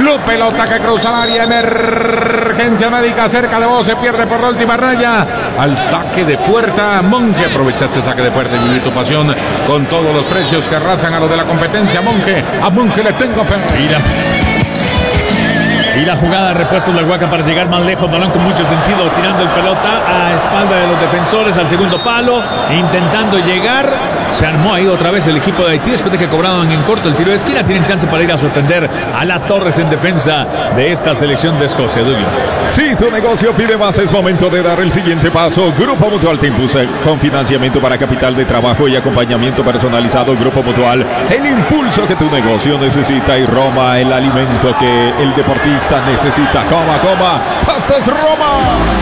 La pelota que cruza el área, emergencia médica cerca de vos, se pierde por la última raya. Al saque de puerta, Monje, aprovechaste el saque de puerta y viví tu pasión con todos los precios que arrasan a los de la competencia. Monje, a Monje le tengo fe. Y la jugada de repuesto del Huaca para llegar más lejos, balón con mucho sentido, tirando el pelota a espalda de los defensores al segundo palo, intentando llegar. Se armó ahí otra vez el equipo de Haití después de que cobraban en corto el tiro de esquina. Tienen chance para ir a sorprender a las Torres en defensa de esta selección de Escocia. Douglas. Si tu negocio pide más, es momento de dar el siguiente paso. Grupo Mutual te impulsa con financiamiento para capital de trabajo y acompañamiento personalizado. Grupo Mutual, el impulso que tu negocio necesita. Y Roma, el alimento que el deportista necesita. Coma, Pastas Roma.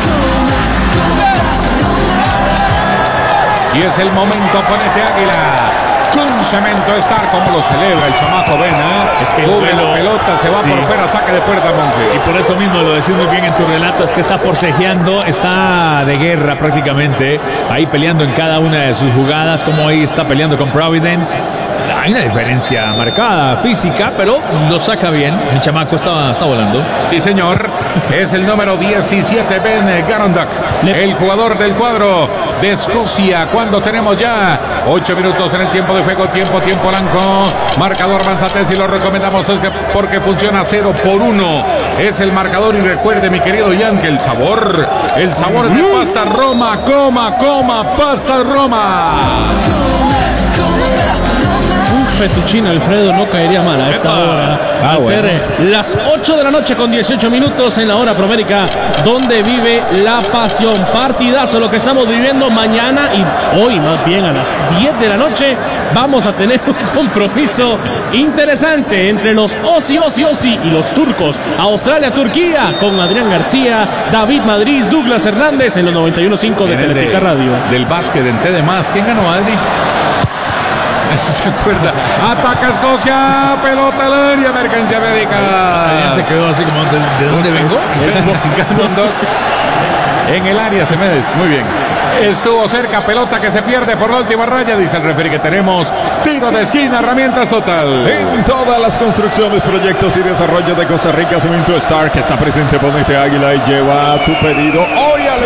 Y es el momento, ponete Águila. Con Cemento Star, como lo celebra el chamaco Vena. Es que cubre la pelota, se va por fuera, saque de puerta Monje. Y por eso mismo lo decís muy bien en tu relato, es que está forcejeando, está de guerra prácticamente, ahí peleando en cada una de sus jugadas, como ahí está peleando con Providence. Hay una diferencia marcada, física, pero lo saca bien. El chamaco está volando. Sí, señor. Es el número 17, Ben Garonduk, el jugador del cuadro de Escocia. Cuando tenemos ya 8 minutos en el tiempo de juego, tiempo blanco. Marcador Manzatez y lo recomendamos es que porque funciona 0-1. Es el marcador y recuerde, mi querido Ian, que el sabor de Pasta Roma. Coma, Pasta Roma. Fettuccine Alfredo no caería mal a esta hora. Al ser las 8 de la noche con 18 minutos en la hora promérica, donde vive la pasión. Partidazo lo que estamos viviendo mañana y hoy, más bien a las 10 de la noche, vamos a tener un compromiso interesante entre los Ossi y los turcos. Australia-Turquía con Adrián García, David Madrid, Douglas Hernández en los 91.5 de Teletica Radio. Del básquet en T de más. ¿Quién ganó, Adri? ¿Se acuerda? Ataca Escocia, pelota al área, emergencia médica. Se quedó así como, ¿de dónde vengo? En el área, Semedes, muy bien. Estuvo cerca, pelota que se pierde por la última raya, dice el referee que tenemos tiro de esquina, herramientas total. En todas las construcciones, proyectos y desarrollo de Costa Rica, Cemento Star, que está presente, ponete Águila y lleva tu pedido hoy al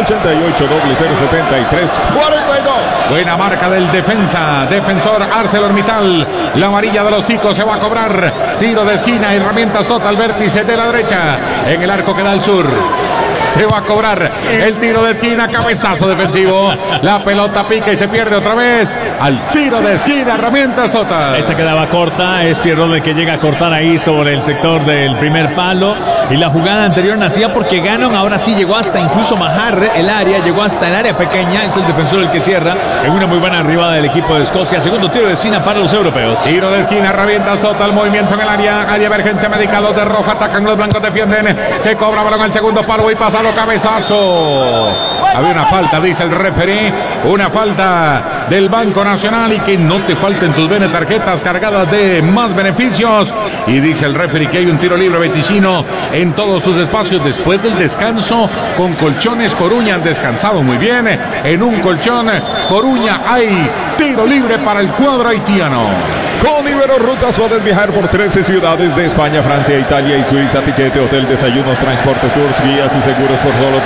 88-073-42. Buena marca del defensor ArcelorMittal. La amarilla de los ticos se va a cobrar. Tiro de esquina, herramientas total, vértice de la derecha. En el arco que da al sur. Se va a cobrar el tiro de esquina, cabezazo defensivo. La pelota pica y se pierde otra vez. Al tiro de esquina, herramientas total. Esa quedaba corta, es Pierrot el que llega a cortar ahí sobre el sector del primer palo. Y la jugada anterior nacía porque Gannon ahora sí llegó hasta incluso Majar el área, llegó hasta el área pequeña. Es el defensor el que cierra en una muy buena arribada del equipo de Escocia. Segundo tiro de esquina para los europeos. Tiro de esquina, herramientas total, movimiento en el área. Área emergencia médica, los de rojo atacan, los blancos defienden. Se cobra balón al segundo palo y pasado cabezazo. Había una falta, dice el referee. Una falta del Banco Nacional y que no te falten tus bene tarjetas cargadas de más beneficios. Y dice el referee que hay un tiro libre Beticino en todos sus espacios después del descanso con colchones Coruña. Han descansado muy bien. En un colchón Coruña hay tiro libre para el cuadro haitiano. Con Ibero Rutas puedes viajar por 13 ciudades de España, Francia, Italia y Suiza. Tiquete, hotel, desayunos, transporte, tours, guías y seguros por solo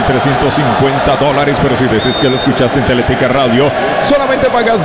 $3,350. Pero si dices que lo escuchaste en Teletica Radio, solamente pagas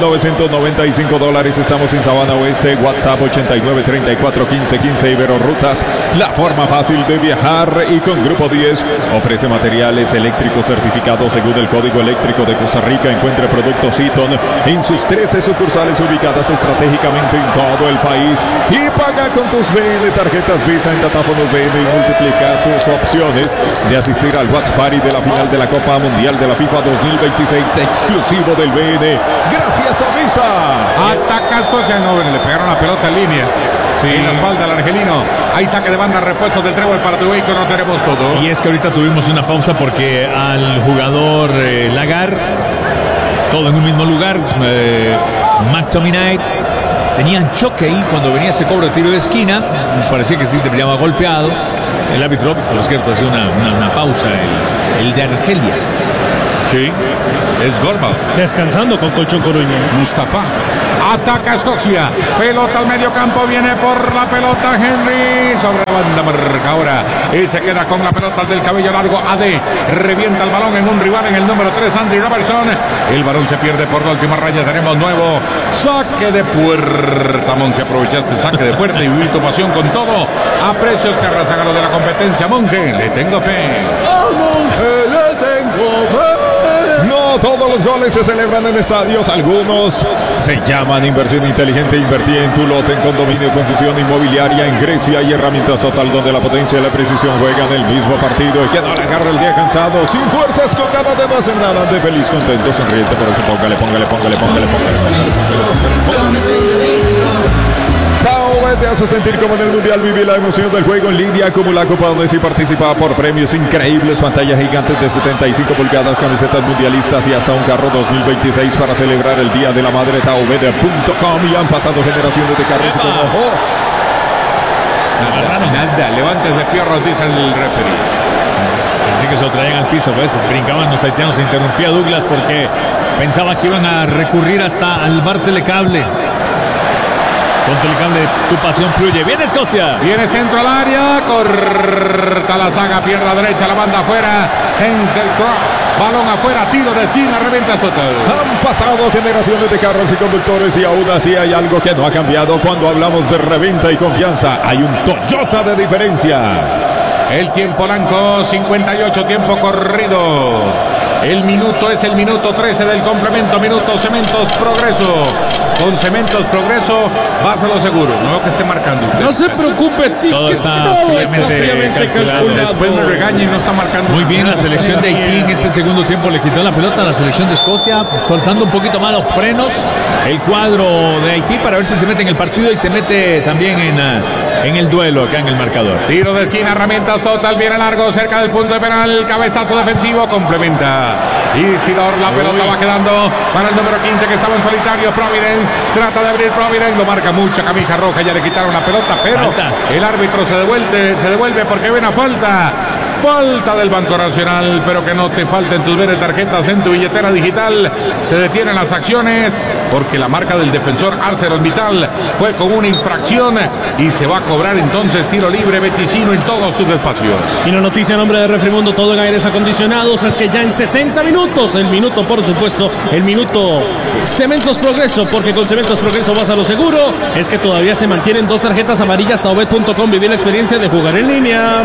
$2,995. Estamos en Sabana Oeste, WhatsApp 89341515. Ibero Rutas, la forma fácil de viajar. Y con Grupo 10 ofrece materiales eléctricos certificados según el Código Eléctrico de Costa Rica. Encuentre productos Eaton en sus 13 sucursales ubicadas estratégicamente en todo el país y paga con tus BN tarjetas Visa en datáfonos BN y multiplica tus opciones de asistir al Watch Party de la final de la Copa Mundial de la FIFA 2026 exclusivo del BN gracias a Visa. Ataca Escocia, no, le pegaron la pelota en línea. Sí. En la espalda al argelino. Hay saque de banda, repuesto del trébol para tu vehículo, no tenemos todo. Y es que ahorita tuvimos una pausa porque al jugador Lagar, todo en un mismo lugar, McTominay tenían choque ahí cuando venía ese cobro de tiro de esquina. Parecía que sí terminaba golpeado. El árbitro, por lo cierto, hacía una pausa. El de Argelia. Sí, es Gorba. Descansando con colchón Coruña. Mustafa. Ataca Escocia. Pelota al medio campo. Viene por la pelota Henry. Sobre la banda marca ahora. Y se queda con la pelota del cabello largo. AD. Revienta el balón en un rival en el número 3, Andy Robertson. El balón se pierde por la última raya. Tenemos nuevo saque de puerta. Monje, aprovechaste saque de puerta y viví tu pasión con todo. A precios que arrasan lo de la competencia. Monje, le tengo fe. Al Monje le tengo fe. No todos los goles se celebran en estadios, algunos se llaman inversión inteligente. Invertí en tu lote en condominio, confusión inmobiliaria en Grecia y herramientas Total, donde la potencia y la precisión juegan el mismo partido. Y que no le agarra el día cansado, sin fuerzas, con ganas de no hacer nada, de feliz, contento, sonriente. Por eso póngale. TAOB te hace sentir como en el Mundial. Vive la emoción del juego en línea. Acumula cupones y participa por premios increíbles. Pantallas gigantes de 75 pulgadas, camisetas mundialistas y hasta un carro 2026 para celebrar el Día de la Madre. TAOB.com. Y han pasado generaciones de carros como... Nada, levantes de pierros, dice el referee. Así que se lo traían al piso, ¿ves? Brincaban los haitianos, se interrumpía Douglas porque pensaban que iban a recurrir hasta al bar Telecable. Con Telecable, tu pasión fluye. Viene Escocia. Viene centro al área. Corta la saga, pierna derecha, la banda afuera. Hensel Croft. Balón afuera, tiro de esquina, reventa total. Han pasado generaciones de carros y conductores y aún así hay algo que no ha cambiado. Cuando hablamos de reventa y confianza, hay un Toyota de diferencia. El tiempo blanco, 58, tiempo corrido. El minuto es el minuto 13 del complemento. Minuto Cementos Progreso. Con Cementos Progreso, vas a lo seguro. No que esté marcando usted. No se preocupe, Todo está fríamente calculado. Después me regaña y no está marcando. Muy bien la selección de Haití en este segundo tiempo. Le quitó la pelota a la selección de Escocia, soltando un poquito más los frenos. El cuadro de Haití para ver si se mete en el partido y se mete también en el duelo acá en el marcador. Tiro de esquina, herramientas total, viene largo, cerca del punto de penal. Cabezazo defensivo, complementa. Isidor, la pelota va quedando para el número 15 que estaba en solitario. Providence, trata de abrir Providence, lo marca mucha camisa roja, ya le quitaron la pelota, pero falta. El árbitro se devuelve porque ven a falta del Banco Nacional, pero que no te falten tus bienes, tarjetas en tu billetera digital. Se detienen las acciones porque la marca del defensor ArcelorMittal fue con una infracción y se va a cobrar entonces tiro libre Beticino en todos tus espacios. Y la noticia a nombre de Refrimundo, todo en aires acondicionados, es que ya en 60 minutos, el minuto por supuesto, el minuto Cementos Progreso, porque con Cementos Progreso vas a lo seguro, es que todavía se mantienen 2 tarjetas amarillas. TAOB.com, vivir la experiencia de jugar en línea.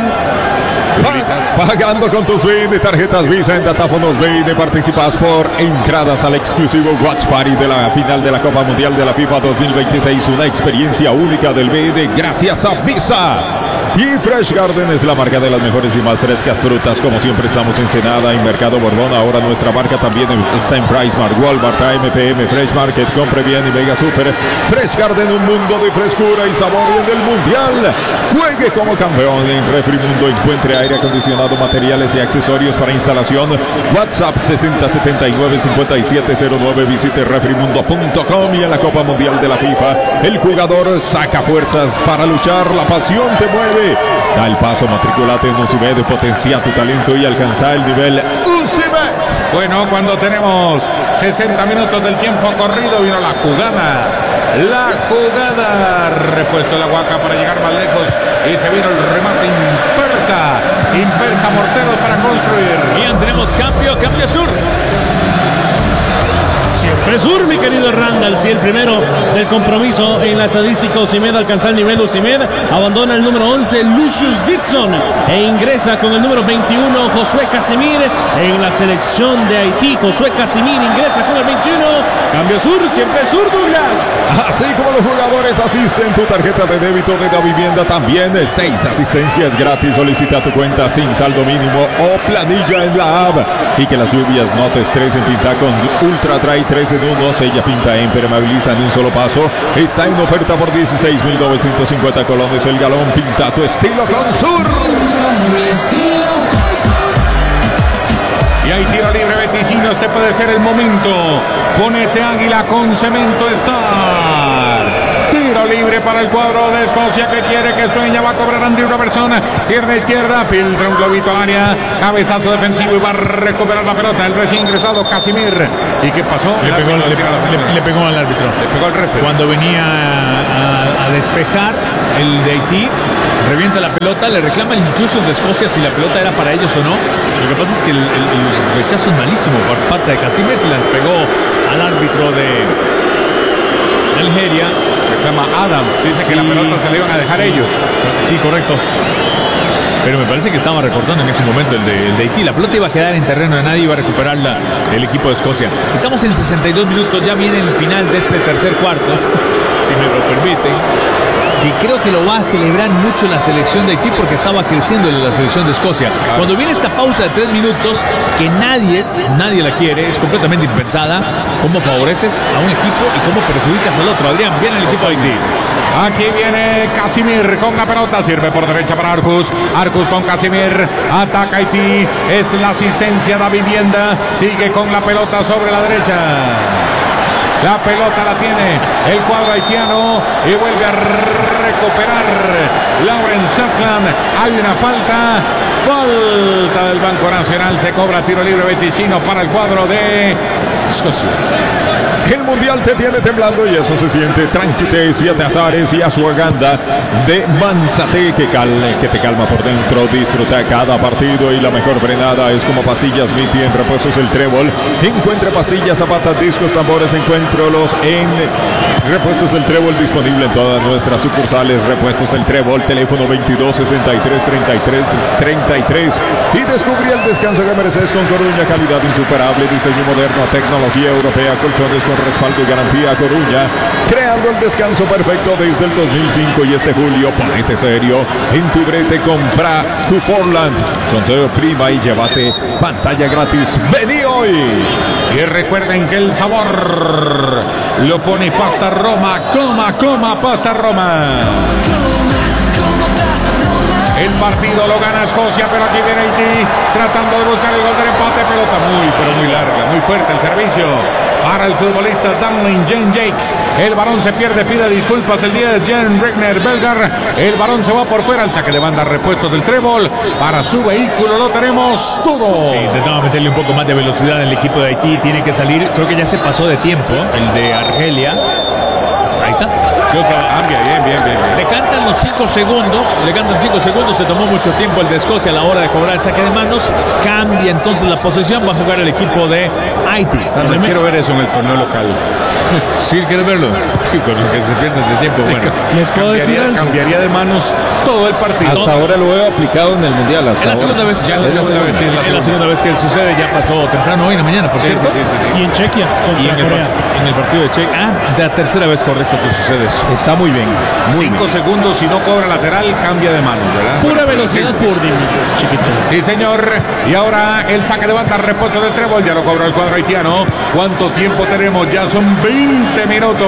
Pagando con tus BIN, tarjetas Visa en Datáfonos BIN, participas por entradas al exclusivo Watch Party de la final de la Copa Mundial de la FIFA 2026. Una experiencia única del BIN gracias a Visa. Y Fresh Garden es la marca de las mejores y más frescas frutas. Como siempre estamos en Ensenada, en Mercado Borbón. Ahora nuestra marca también está en PriceMart, Walmart, AMPM, Fresh Market, Compre Bien y Mega Super. Fresh Garden, un mundo de frescura y sabor en el Mundial. Juegue como campeón en Refrimundo. Encuentre aire acondicionado, materiales y accesorios para instalación. WhatsApp 6079-5709. Visite refrimundo.com. Y en la Copa Mundial de la FIFA, el jugador saca fuerzas para luchar. La pasión te mueve. Da el paso, matriculate en UCIMED, potencia tu talento y alcanza el nivel UCIMED. Bueno, cuando tenemos 60 minutos del tiempo corrido, vino la jugada. Repuesto la Huaca para llegar más lejos. Y se vino el remate impersa morteros para construir. Bien, tenemos cambio sur. Siempre sur, mi querido Randall. Sí, el primero del compromiso en la estadística. UCIMED alcanza el nivel UCIMED. Abandona el número 11, Lucius Dixon, e ingresa con el número 21, Josué Casimir, en la selección de Haití. Josué Casimir ingresa con el 21. Cambio sur, siempre sur, Douglas. Así como los jugadores asisten, tu tarjeta de débito de Davivienda también. 6 asistencias gratis. Solicita tu cuenta sin saldo mínimo o planilla en la app. Y que las lluvias no te estresen. Pinta con Ultra Dry 3 en 1. Sella, pinta e impermeabiliza en un solo paso. Está en oferta por 16.950 colones el galón. Pinta tu estilo con Sur. Y hay tiro libre Beticino. Este puede ser el momento. Ponete Águila con Cemento Star. Tiro libre para el cuadro de Escocia que quiere, que sueña, va a cobrar Andy Robertson, pierna izquierda, filtra un globito al área, cabezazo defensivo y va a recuperar la pelota, el recién ingresado Casimir. ¿Y qué pasó? Le pegó al árbitro. Le pegó al referee. Cuando venía a despejar el de Haití, revienta la pelota, le reclaman incluso el de Escocia si la pelota era para ellos o no. Lo que pasa es que el rechazo es malísimo por parte de Casimir, se la pegó al árbitro de Algeria. Reclama Adams, dice Sí. que la pelota se la iban a dejar ellos. Sí, correcto. Pero me parece que estaba recortando en ese momento el de Haití. La pelota iba a quedar en terreno de nadie, iba a recuperarla el equipo de Escocia. Estamos en 62 minutos, ya viene el final de este tercer cuarto, si me lo permiten. Que creo que lo va a celebrar mucho la selección de Haití porque estaba creciendo la selección de Escocia. Cuando viene esta pausa de 3 minutos, que nadie la quiere, es completamente impensada, cómo favoreces a un equipo y cómo perjudicas al otro. Adrián, viene el equipo de Haití. Aquí viene Casimir con la pelota, sirve por derecha para Arcus. Arcus con Casimir, ataca Haití, es la asistencia da vivienda, sigue con la pelota sobre la derecha. La pelota la tiene el cuadro haitiano y vuelve a recuperar Lawrence Sutherland. Hay una falta del Banco Nacional, se cobra tiro libre Beticino para el cuadro de Escocia. El mundial te tiene temblando y eso se siente. Tranquite, 7 azares y Ashwagandha de Manzate que te calma por dentro. Disfruta cada partido y la mejor frenada es como Pastillas Miti en Repuestos El Trébol. Encuentre pastillas, zapatas, discos, tambores, encuéntrolos en Repuestos El Trébol, disponible en todas nuestras sucursales. Repuestos El Trébol, teléfono 22 63 33 33. Y descubrí el descanso que mereces con Coruña, calidad insuperable, diseño moderno, tecnología europea, colchones con respaldo y garantía. Coruña, creando el descanso perfecto desde el 2005. Y este julio, ponete serio en tu brete, compra tu Forland con cero prima y llévate pantalla gratis. ¡Vení hoy! Y recuerden que el sabor lo pone Pasta Roma. Coma Pasta Roma. El partido lo gana Escocia, pero aquí viene Haití tratando de buscar el gol del empate. Pelota muy larga, muy fuerte el servicio para el futbolista Darling Jen Jakes. El balón se pierde, pide disculpas el 10 Jen Regner Belgar. El balón se va por fuera, el saque de banda, repuestos del Trébol. Para su vehículo lo tenemos todo. Sí, intentaba meterle un poco más de velocidad al equipo de Haití. Tiene que salir, creo que ya se pasó de tiempo el de Argelia. Ahí está. Creo que cambia, bien. Le cantan los 5 segundos, se tomó mucho tiempo el de Escocia a la hora de cobrar el saque de manos. Cambia entonces la posesión, va a jugar el equipo de Haití. Quiero ver eso en el torneo local. ¿Sí quieres verlo? Sí, con lo que se pierde de tiempo. Bueno, les puedo decir algo. Cambiaría de manos todo el partido. Hasta ahora lo veo aplicado en el mundial. Es la segunda vez. Ya la segunda vez, sí, es la segunda vez que sucede. Ya pasó temprano hoy en la mañana, por cierto. Y en Chequia Y contra Corea. en el partido de Chequia. La tercera vez correcto que sucede eso. Está muy bien. 5 segundos, si no cobra lateral, cambia de manos, ¿verdad? Pura velocidad por chiquito. Sí, señor. Y ahora el saque de banda, repuesto del Trébol, ya lo cobró el cuadro haitiano. ¿Cuánto tiempo tenemos? Ya son 20 minutos.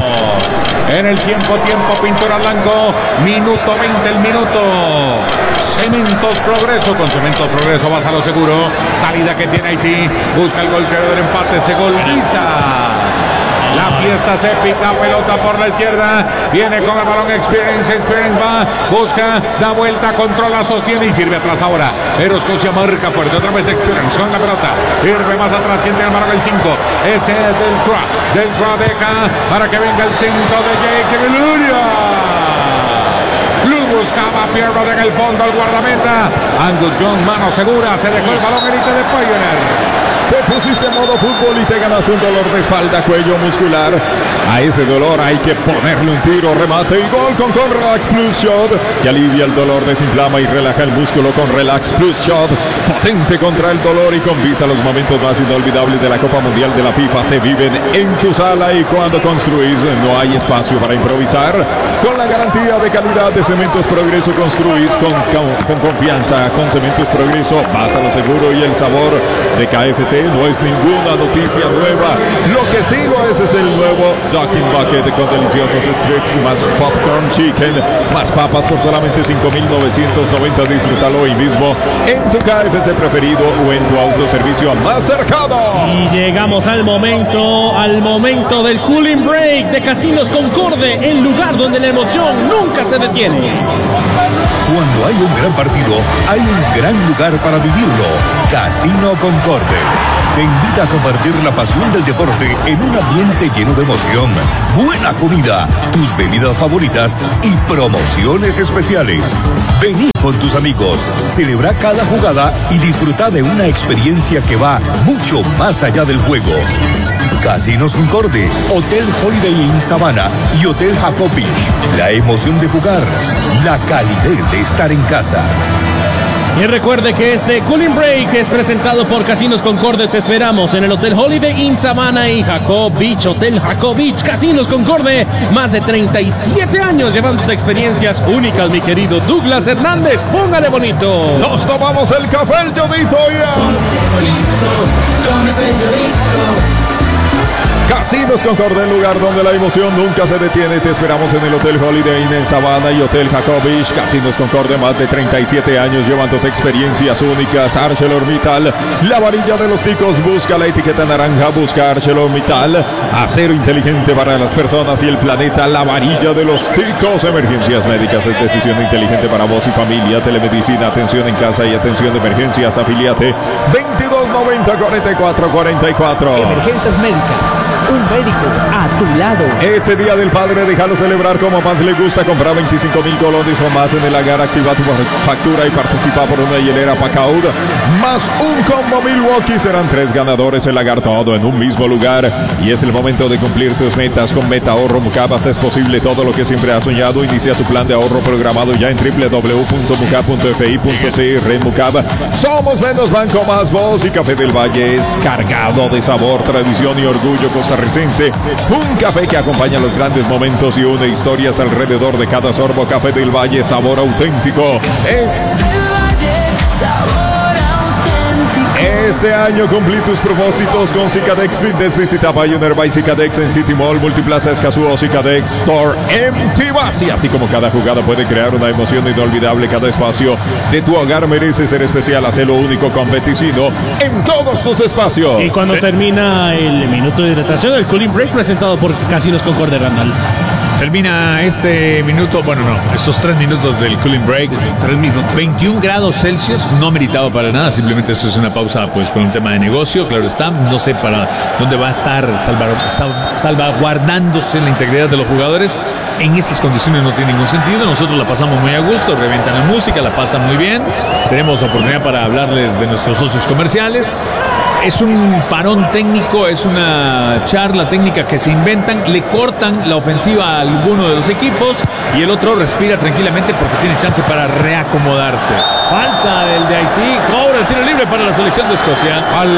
En el tiempo, pintura blanco. Minuto 20 el minuto. Cementos Progreso, con Cementos Progreso vas a lo seguro. Salida que tiene Haití, busca el gol del empate, se golpiza. La fiesta es épica, pelota por la izquierda, viene con el balón Experience va, busca, da vuelta, controla, sostiene y sirve atrás ahora. Pero Escocia marca fuerte, otra vez Experience con la pelota, irme más atrás, quien tiene el balón, el 5, este es del Cra deja para que venga el centro de Jakes en el área. Lo buscaba Pierrot en el fondo, el guardameta. Angus Jones, mano segura, se dejó el balón en de Pioneer. Te pusiste en modo fútbol y te ganaste un dolor de espalda, cuello, muscular. A ese dolor hay que ponerle un tiro, remate y gol con Relax Plus Shot, que alivia el dolor, desinflama y relaja el músculo con Relax Plus Shot. Potente contra el dolor y con vista a los momentos más inolvidables de la Copa Mundial de la FIFA. Se viven en tu sala y cuando construís no hay espacio para improvisar. Con la garantía de calidad de Cementos Progreso construís con confianza. Con Cementos Progreso vas a lo seguro y el sabor de KFC no es ninguna noticia nueva. Lo que sí lo es el nuevo Ducking Bucket con deliciosos strips, más popcorn chicken, más papas por solamente 5.990. Disfrútalo hoy mismo en tu KFC preferido o en tu autoservicio más cercano. Y llegamos al momento del cooling break de Casinos Concorde, el lugar donde la emoción nunca se detiene. Cuando hay un gran partido, hay un gran lugar para vivirlo. Casino Concorde te invita a compartir la pasión del deporte en un ambiente lleno de emoción, buena comida, tus bebidas favoritas y promociones especiales. Vení con tus amigos, celebra cada jugada y disfruta de una experiencia que va mucho más allá del juego. Casinos Concorde, Hotel Holiday Inn Sabana y Hotel Jacob Beach. La emoción de jugar, la calidez de estar en casa. Y recuerde que este Cooling Break es presentado por Casinos Concorde. Te esperamos en el Hotel Holiday Inn Sabana y Jacob Beach. Hotel Jacob Beach, Casinos Concorde. Más de 37 años llevándote experiencias únicas, mi querido Douglas Hernández. Póngale bonito. Nos tomamos el café, el Yodito. Casinos Concorde, el lugar donde la emoción nunca se detiene. Te esperamos en el Hotel Holiday Inn en Sabana y Hotel Jacob Beach. Casinos Concorde, más de 37 años llevándote experiencias únicas. ArcelorMittal, la varilla de los ticos. Busca la etiqueta naranja, busca ArcelorMittal. Acero inteligente para las personas y el planeta. La varilla de los ticos. Emergencias médicas es decisión inteligente para vos y familia. Telemedicina, atención en casa y atención de emergencias. Afiliate 2290 44 44. Emergencias médicas. Un médico a tu lado. Ese día del padre, déjalo celebrar como más le gusta. Comprar 25.000 colones o más en el Lagar. Activa tu factura y participa por una hielera Pacaud más un combo Milwaukee. Serán 3 ganadores. El Lagar, todo en un mismo lugar. Y es el momento de cumplir tus metas con Meta Ahorro Mucab. Es posible todo lo que siempre has soñado. Inicia tu plan de ahorro programado ya en www.mucab.fi.cr. Mucab, somos menos banco, más voz. Y Café del Valle es cargado de sabor, tradición y orgullo costarricense. Un café que acompaña los grandes momentos y une historias alrededor de cada sorbo. Café del Valle, sabor auténtico. Este año cumplí tus propósitos con Cicadex Fitness. Visita Pioneer by Cicadex en City Mall, Multiplaza Escazú o Cicadex Store en Tibás. Y así como cada jugada puede crear una emoción inolvidable, cada espacio de tu hogar merece ser especial. Hacelo único con Beticino en todos tus espacios. Y cuando termina el minuto de hidratación, el Cooling Break presentado por Casinos Concorde, Randall. Termina este minuto, bueno, no, estos 3 minutos del cooling break. 3 minutos. 21 grados Celsius, no meritado para nada, simplemente esto es una pausa pues por un tema de negocio, claro está, no sé para dónde va a estar salvaguardándose la integridad de los jugadores. En estas condiciones no tiene ningún sentido, nosotros la pasamos muy a gusto, reventan la música, la pasan muy bien, tenemos oportunidad para hablarles de nuestros socios comerciales. Es un parón técnico, es una charla técnica que se inventan, le cortan la ofensiva a alguno de los equipos y el otro respira tranquilamente porque tiene chance para reacomodarse. Falta del de Haití, cobra el tiro libre para la selección de Escocia.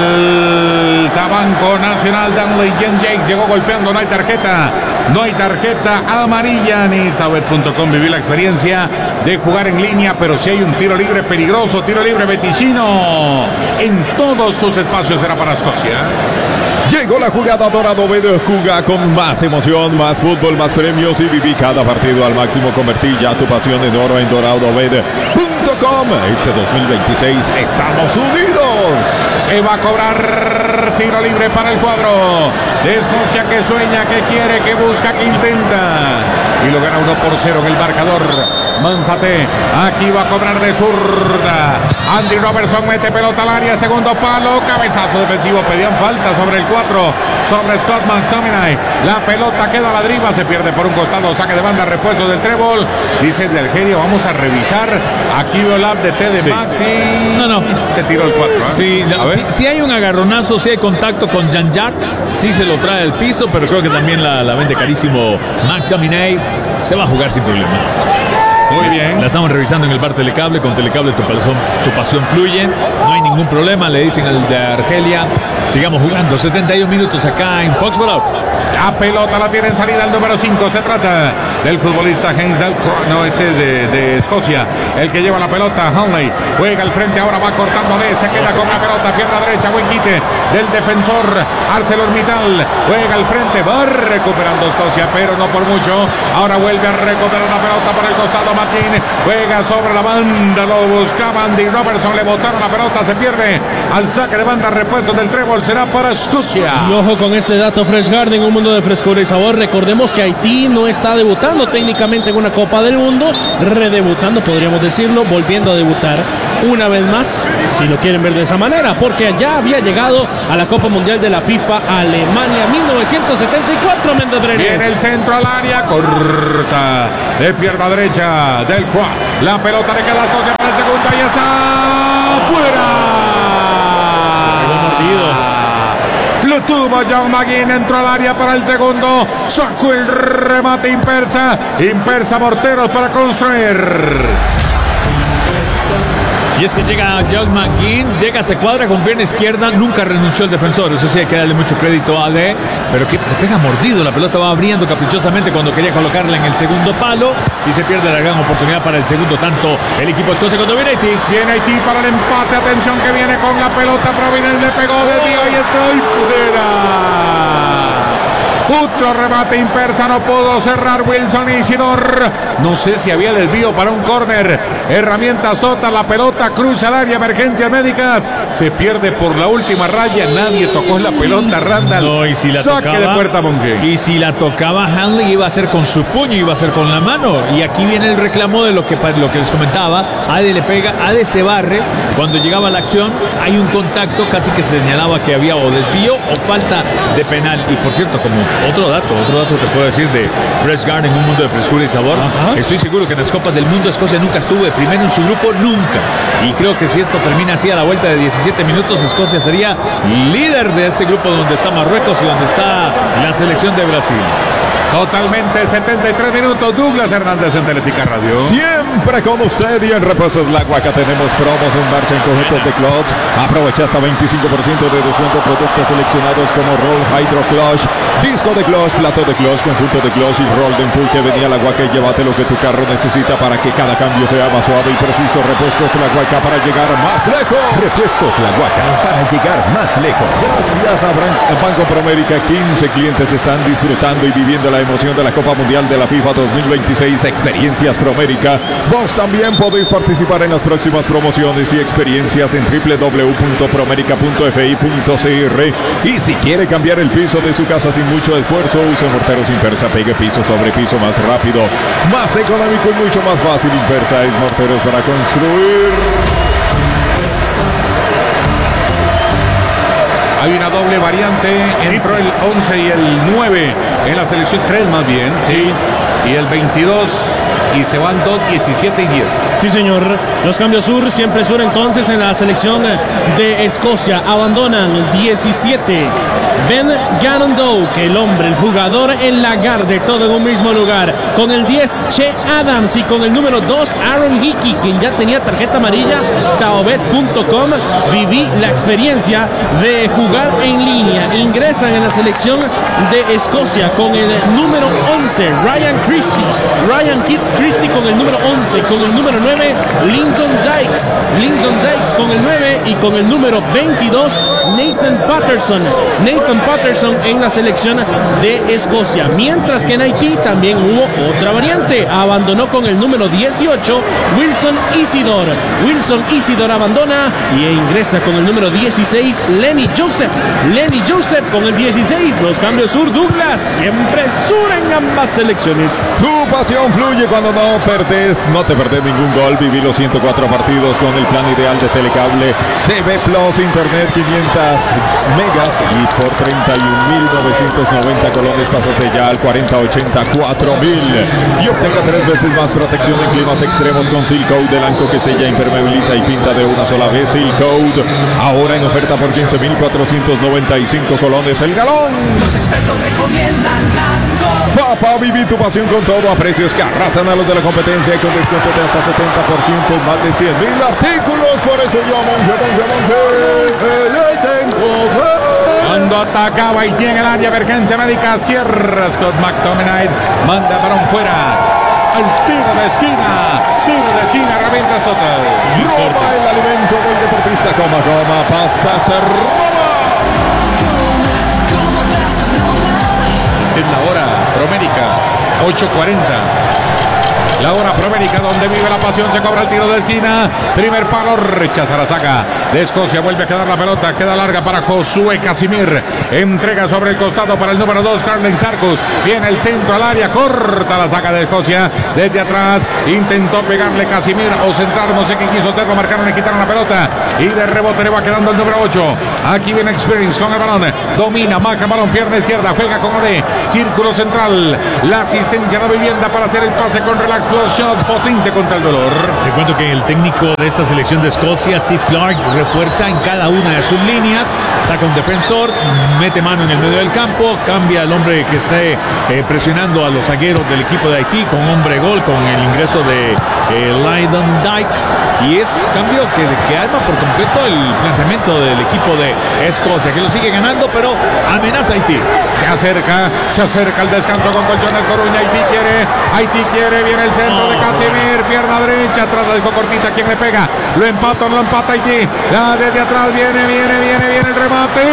Al Banco Nacional, Danley Jen Jakes llegó golpeando, no hay tarjeta amarilla. Ni Tabet.com, viví la experiencia de jugar en línea, pero si hay un tiro libre peligroso, tiro libre Beticino en todos tus espacios. Será para Escocia. Llegó la jugada Dorado Bet. Juega con más emoción, más fútbol, más premios y viví cada partido al máximo. Convertí ya tu pasión en oro en doradobet.com. Este 2026 estamos unidos. Se va a cobrar tiro libre para el cuadro de Escocia, que sueña, que quiere, que busca, que intenta y lo gana 1-0 en el marcador. Manzate, aquí va a cobrar de zurda. Andy Robertson mete pelota al área, segundo palo, cabezazo defensivo, pedían falta sobre el 4, sobre Scott McTominay. La pelota queda a la deriva, se pierde por un costado, saque de banda, repuesto del trébol. Dice el de Algeria, vamos a revisar. Aquí veo el de T de Maxi. No. Se tiró el 4. Sí, si hay un agarronazo, si hay contacto con Jean-Jacques, sí se lo trae al piso, pero creo que también la vende carísimo McTominay. Se va a jugar sin problema. Muy bien. La estamos revisando en el bar Telecable. Con Telecable tu pasión fluye. No hay ningún problema. Le dicen al de Argelia. Sigamos jugando. 71 minutos acá en Foxborough. La pelota la tiene en salida el número 5. Se trata del futbolista Haynes no, este es de Escocia. El que lleva la pelota, Hanley. Juega al frente, ahora va cortando se queda con la pelota, pierna derecha, buen quite del defensor ArcelorMittal. Juega al frente, va recuperando Escocia, pero no por mucho. Ahora vuelve a recuperar la pelota por el costado. Martín juega sobre la banda, lo buscaba Andy Robertson, le botaron la pelota, se pierde al saque de banda. Repuesto del trébol será para Escocia. Y ojo con este dato, Fresh Garden, un mundo de frescura y sabor. Recordemos que Haití no está debutando técnicamente en una Copa del Mundo, redebutando, podríamos decirlo, volviendo a debutar una vez más, si lo quieren ver de esa manera, porque ya había llegado a la Copa Mundial de la FIFA Alemania 1974. Méndez Brenes. Viene el centro al área, corta de pierna derecha del Croix. La pelota le queda a Escocia para el segundo, ahí está, fuera. Lo tuvo John McGinn, entró al área para el segundo, sacó el remate Impersa Morteros para construir. Y es que llega John McGinn, se cuadra con pierna izquierda, nunca renunció el defensor, eso sí hay que darle mucho crédito a Ale, pero que le pega mordido, la pelota va abriendo caprichosamente cuando quería colocarla en el segundo palo y se pierde la gran oportunidad para el segundo tanto el equipo de Escocia cuando viene Haití. Viene Haití para el empate, atención que viene con la pelota, Providence le pegó de Dio y está ahí fuera. Otro remate Impersa, no pudo cerrar Wilson Isidor. No sé si había desvío para un córner. Herramientas Tota, la pelota cruza el área, emergencias médicas. Se pierde por la última raya, nadie tocó la pelota, Randall. No, y si la saque tocaba, de puerta Monge. Y si la tocaba Hanley iba a ser con su puño, iba a ser con la mano. Y aquí viene el reclamo de lo que les comentaba. Ade le pega, Ade se barre. Cuando llegaba la acción hay un contacto, casi que se señalaba que había o desvío o falta de penal. Y por cierto, como otro dato que puedo decir de Fresh Garden, un mundo de frescura y sabor. Ajá. Estoy seguro que en las Copas del Mundo Escocia nunca estuvo de primero en su grupo, nunca. Y creo que si esto termina así a la vuelta de 17 minutos, Escocia sería líder de este grupo donde está Marruecos y donde está la selección de Brasil. Totalmente, 73 minutos. Douglas Hernández en Teletica Radio. Siempre con usted y en Repuestos La Huaca tenemos promos en marcha en conjuntos de Clutch. Aprovecha hasta 25% de descuento en productos seleccionados como Roll Hydro Clutch, Disco de Clutch, Plato de Clutch, Conjunto de Clutch y Roll de Empuje. Vení a La Huaca y llévate lo que tu carro necesita para que cada cambio sea más suave y preciso. Repuestos La Huaca para llegar más lejos. Repuestos La Huaca para llegar más lejos. Gracias a Banco Promérica, 15 clientes están disfrutando y viviendo la emoción de la Copa Mundial de la FIFA 2026. Experiencias Promérica. Vos también podéis participar en las próximas promociones y experiencias en www.promerica.fi.cr. Y si quiere cambiar el piso de su casa sin mucho esfuerzo, use Morteros Impersa. Pegue piso sobre piso más rápido, más económico y mucho más fácil. Impersa es morteros para construir. Hay una doble variante, entró el 11 y el 9 en la selección, 3 más bien, sí, y el 22 y se van 2, 17 y 10. Sí, señor. Los cambios siempre sur entonces en la selección de Escocia. Abandonan 17 Ben Gannon, que el hombre, el jugador en Lagarde, todo en un mismo lugar. Con el 10 Che Adams y con el número 2 Aaron Hickey, quien ya tenía tarjeta amarilla. Taobet.com, viví la experiencia de jugar en línea. Ingresan en la selección de Escocia con el número 11 Ryan Christie con el número 11, con el número 9 Lyndon Dykes con el 9 y con el número 22 Nathan Patterson en la selección de Escocia. Mientras que en Haití también hubo otra variante. Abandonó con el número 18 Wilson Isidor abandona y ingresa con el número 16 Lenny Joseph con el 16. Los cambios sur, Douglas, siempre sur en ambas selecciones. Tu pasión fluye cuando no te perdés ningún gol. Viví los 104 partidos con el plan ideal de Telecable. TV Plus, Internet 500 megas y por 31.990 colones pásate ya al 4084.000 y obtenga 3 veces más protección en climas extremos con Seal Coat de Lanco, que sella, impermeabiliza y pinta de una sola vez. Seal Coat ahora en oferta por 15.495 colones el galón. Los expertos recomiendan Lanco. Papá, viví tu pasión con todo a precios que arrasan a los artículos de la competencia y con descuento de hasta 70% en más de 100,000 artículos. Por eso yo, Monje, le tengo fe. Cuando atacaba Haití en el área, emergencia médica, cierra Scott McTominay, manda balón fuera. Al tiro de esquina, herramientas total. Roma, el alimento del deportista. Coma, pasta, Roma. Es la hora promérica, 8:40. La hora promérica donde vive la pasión, se cobra el tiro de esquina. Primer palo, rechaza la saga de Escocia, vuelve a quedar la pelota, queda larga para Josué Casimir. Entrega sobre el costado para el número 2, Carlen Sarcus. Viene el centro al área, corta la saga de Escocia. Desde atrás intentó pegarle Casimir o centrar, no sé qué quiso hacer, lo marcaron, le quitaron la pelota. Y de rebote le va quedando el número 8. Aquí viene Experience con el balón. Domina, marca el balón, pierna izquierda, juega con OD. Círculo central. La asistencia de Vivienda para hacer el pase con relax. Shot potente contra el dolor. Te cuento que el técnico de esta selección de Escocia, Steve Clark, refuerza en cada una de sus líneas, saca un defensor, mete mano en el medio del campo, cambia al hombre que esté presionando a los zagueros del equipo de Haití con hombre gol, con el ingreso de Lyndon Dykes, y es cambio que arma por completo el planteamiento del equipo de Escocia, que lo sigue ganando, pero amenaza a Haití. Se acerca el descanso con Colchones Coruña. Haití quiere, viene el centro de Casimir, pierna derecha, atrás la dejó cortita, ¿quién le pega? Lo empata, no lo empata Haití. Desde atrás viene el remate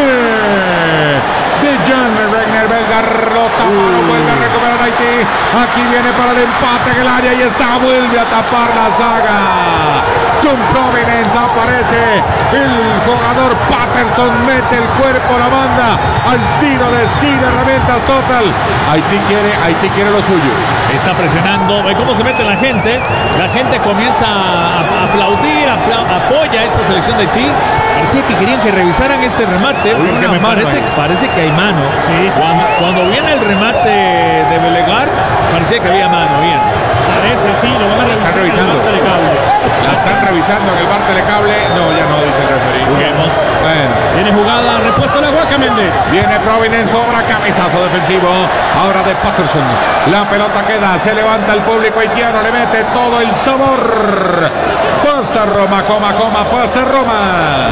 de John Regner, belga, rota, vuelve a recuperar Haití. Aquí viene para el empate en el área y vuelve a tapar la saga. John Providence aparece, el jugador Patterson mete el cuerpo, la banda al tiro de esquina, herramientas total. Haití quiere lo suyo. Está presionando, ve cómo se mete la gente comienza a aplaudir, apoya a esta selección de Haití. Parecía que querían que revisaran este remate, porque me parece que hay mano. Sí. Cuando viene el remate de Belegar, parecía que había mano, bien. Parece, sí, lo van a revisar. Están revisando. La están revisando en el bar telecable. No, ya no, dice el referee. Juguemos. Bueno. Viene jugada, repuesto la Guaca Méndez. Viene Providence, cobra cabezazo defensivo. Ahora de Patterson. La pelota queda, se levanta el público haitiano, le mete todo el sabor. Pasta Roma, pasta Roma.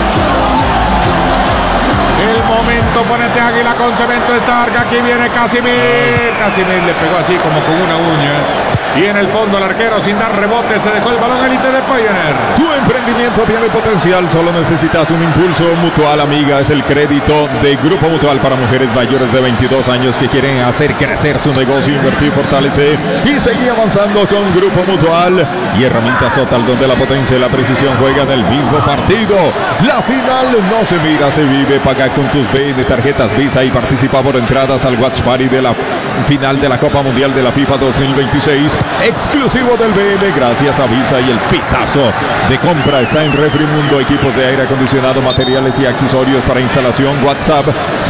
El momento, ponete Águila con Cemento Stark. Aquí viene Casimir. Casimir le pegó así como con una uña. Y en el fondo el arquero sin dar rebote se dejó el balón élite de Pioneer. Tu emprendimiento tiene potencial, solo necesitas un impulso. Mutual Amiga es el crédito de Grupo Mutual para mujeres mayores de 22 años que quieren hacer crecer su negocio, invertir, fortalecer y seguir avanzando con Grupo Mutual. Y herramientas Total, donde la potencia y la precisión juegan el mismo partido. La final no se mira, se vive. Paga con tus BN tarjetas Visa y participa por entradas al Watch Party de la final de la Copa Mundial de la FIFA 2026. Exclusivo del BN gracias a Visa, y el pitazo de compra está en Refrimundo. Equipos de aire acondicionado, materiales y accesorios para instalación. WhatsApp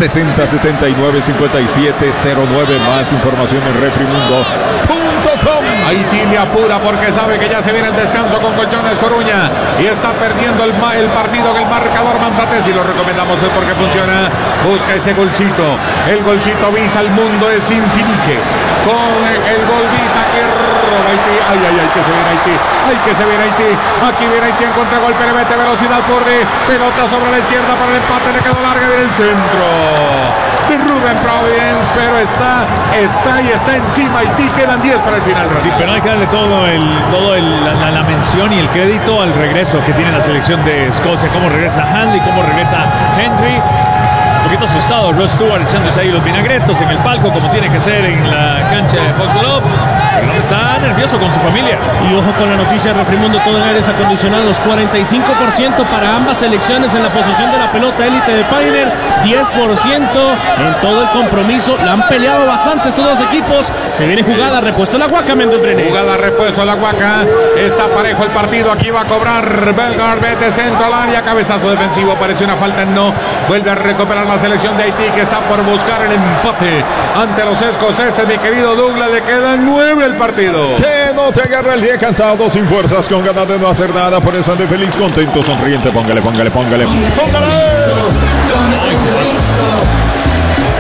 6079-5709. Más información en refrimundo.com. Haití le apura porque sabe que ya se viene el descanso con Colchones Coruña y está perdiendo el partido en el marcador Manzate. Si lo recomendamos es porque funciona. Busca ese golcito. El golcito Visa, el mundo es infinique. Con el gol Visa que roba Haití. Ay, que se viene Haití. Que se viene Haití. Aquí viene Haití en contragolpe, le mete velocidad Forde. Pelota sobre la izquierda para el empate, le quedó larga, viene el centro de Ruben Providence, pero está encima Haití. Quedan 10 para el final. Sí, pero hay que darle la mención y el crédito al regreso que tiene la selección de Escocia, cómo regresa Handley, cómo regresa Henry. Un poquito asustado Ross Stewart echándose ahí los vinagretos en el palco como tiene que ser en la cancha de Fox Love, pero está nervioso con su familia. Y ojo con la noticia, Refrimundo, todo en aires acondicionados, 45% para ambas selecciones en la posesión de la pelota élite de Pioneer, 10% en todo el compromiso. La han peleado bastante estos dos equipos. Se viene jugada, repuesto la Guaca Méndez Brenes. Jugada, repuesto la Guaca. Está parejo el partido, aquí va a cobrar Belgar, mete centro al área, cabezazo defensivo, parece una falta, no. Vuelve a recuperar la selección de Haití, que está por buscar el empate ante los escoceses. Mi querido Douglas, le quedan 9 el partido. Que no te agarre el día cansado, sin fuerzas, con ganas de no hacer nada. Por eso ande feliz, contento, sonriente. Póngale.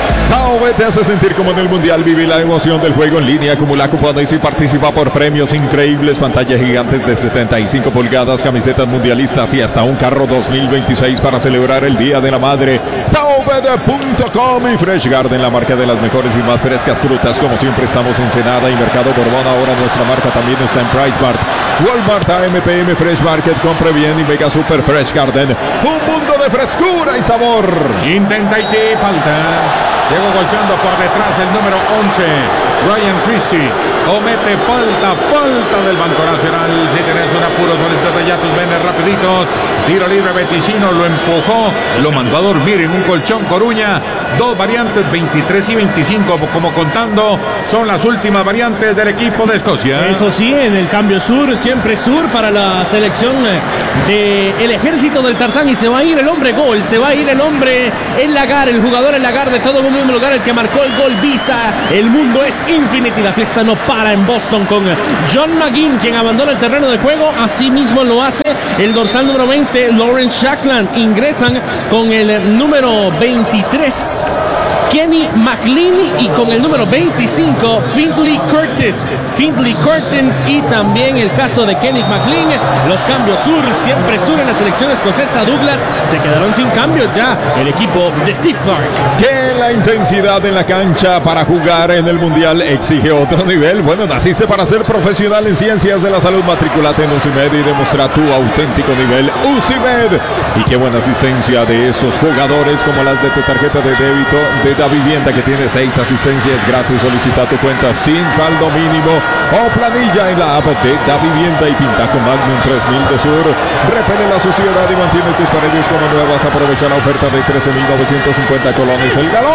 TAOB te hace sentir como en el Mundial. Vive la emoción del juego en línea. Acumula cupones y participa por premios increíbles. Pantallas gigantes de 75 pulgadas, camisetas mundialistas y hasta un carro 2026 para celebrar el Día de la Madre. TAOB.com y Fresh Garden, la marca de las mejores y más frescas frutas. Como siempre estamos en Senada y Mercado Borbón. Ahora nuestra marca también está en PriceMart, Walmart, AMPM, Fresh Market. Compre bien y Mega Super Fresh Garden. Un mundo de frescura y sabor. Intenta Haití, falta. Llegó golpeando por detrás el número 11, Ryan Christie. Comete falta del Banco Nacional. Si tenés un apuro, solicita ya tus venes rapiditos. Tiro libre, Beticino lo empujó, lo mandó a dormir en un colchón. Coruña, dos variantes, 23 y 25, como contando, son las últimas variantes del equipo de Escocia. Eso sí, en el cambio sur, siempre sur para la selección del ejército del Tartán. Y se va a ir el hombre gol, se va a ir el hombre, el Lagar, el jugador el Lagar de todo el mismo lugar, el que marcó el gol. Visa, el mundo es Infinity, la fiesta no para en Boston con John McGinn, quien abandona el terreno de juego. Así mismo lo hace el dorsal número 20, Lawrence Shackland. Ingresan con el número 23, Kenny McLean, y con el número 25, Findlay Curtis. Y también el caso de Kenny McLean. Los cambios sur, siempre sur en la selección escocesa. Douglas, se quedaron sin cambios ya el equipo de Steve Clark. Que la intensidad en la cancha para jugar en el Mundial exige otro nivel. Bueno, naciste para ser profesional en ciencias de la salud. Matriculate en UCIMED y demuestra tu auténtico nivel. UCIMED. Y qué buena asistencia de esos jugadores, como las de tu tarjeta de débito de Davivienda, que tiene 6 asistencias gratis. Solicita tu cuenta sin saldo mínimo o planilla en la app de Davivienda y pinta con Magnum 3000 de Sur. Repele la suciedad y mantiene tus paredes como nuevas. Aprovecha la oferta de 13.950 colones el galón.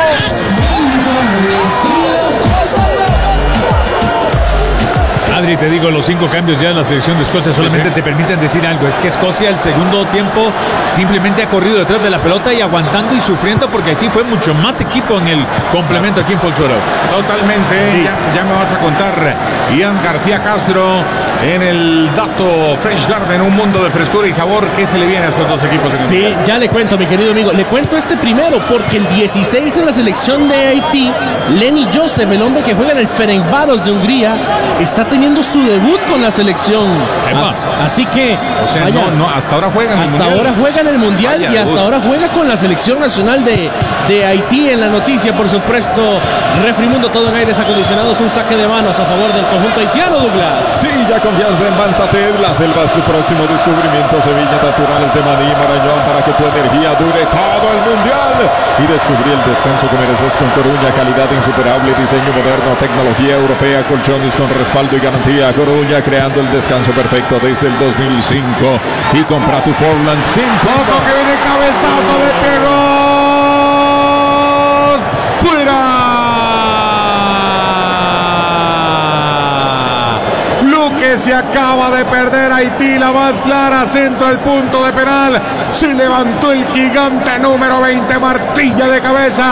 Adri, te digo, los 5 cambios ya en la selección de Escocia solamente te permiten decir algo. Es que Escocia el segundo tiempo simplemente ha corrido detrás de la pelota y aguantando y sufriendo, porque Haití fue mucho más equipo en el complemento aquí en Foxborough. Totalmente, sí. Ya me vas a contar. Ian García Castro en el dato Fresh Garden, un mundo de frescura y sabor. ¿Qué se le viene a estos dos equipos? Sí, ya le cuento, mi querido amigo. Le cuento este primero, porque el 16 en la selección de Haití, Lenny Joseph, el hombre que juega en el Ferencváros de Hungría, está teniendo su debut con la selección. Así que, o sea, vaya, hasta ahora juega en el Mundial. Ahora juega en el Mundial, vaya, y hasta ahora juega con la selección nacional de Haití. En la noticia, por supuesto, Refrimundo, todo en aires acondicionados. Un saque de manos a favor del conjunto haitiano, Douglas. Sí, ya confianza en Bansated, la selva es su próximo descubrimiento. Semillas naturales de maní y marañón para que tu energía dure todo el Mundial. Y descubrí el descanso que mereces con Coruña, calidad insuperable, diseño moderno, tecnología europea, colchones con respaldo y garantía. Coruña, creando el descanso perfecto desde el 2005. Y compra tu Forland sin poco que viene cabezazo de pegó. ¡Fuera! Luque se acaba de perder. Haití, la más clara, centro al punto de penal. Se levantó el gigante número 20, martilla de cabeza.